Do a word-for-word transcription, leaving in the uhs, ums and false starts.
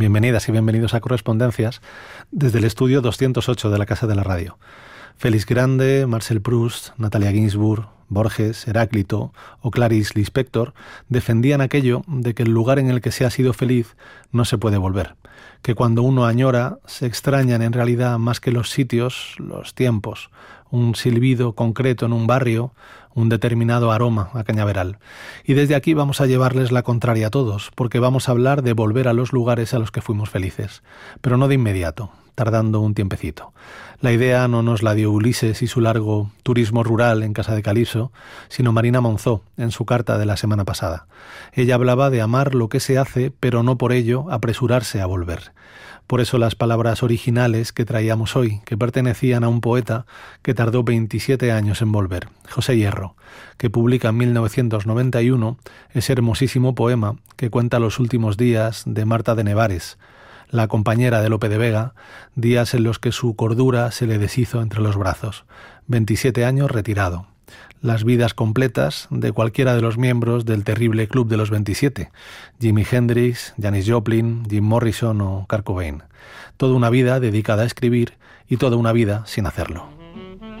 Bienvenidas y bienvenidos a Correspondencias desde el estudio doscientos ocho de la Casa de la Radio. Félix Grande, Marcel Proust, Natalia Ginzburg, Borges, Heráclito o Clarice Lispector defendían aquello de que el lugar en el que se ha sido feliz no se puede volver, que cuando uno añora se extrañan en realidad más que los sitios, los tiempos, un silbido concreto en un barrio, un determinado aroma a cañaveral. Y desde aquí vamos a llevarles la contraria a todos, porque vamos a hablar de volver a los lugares a los que fuimos felices, pero no de inmediato, tardando un tiempecito. La idea no nos la dio Ulises y su largo turismo rural en casa de Calipso, sino Marina Monzó en su carta de la semana pasada. Ella hablaba de amar lo que se hace, pero no por ello apresurarse a volver. Por eso las palabras originales que traíamos hoy, que pertenecían a un poeta que tardó veintisiete años en volver, José Hierro, que publica en mil novecientos noventa y uno ese hermosísimo poema que cuenta los últimos días de Marta de Nevares, la compañera de Lope de Vega, días en los que su cordura se le deshizo entre los brazos. veintisiete años retirado. Las vidas completas de cualquiera de los miembros del terrible Club de los veintisiete, Jimi Hendrix, Janis Joplin, Jim Morrison o Kurt Cobain. Toda una vida dedicada a escribir y toda una vida sin hacerlo.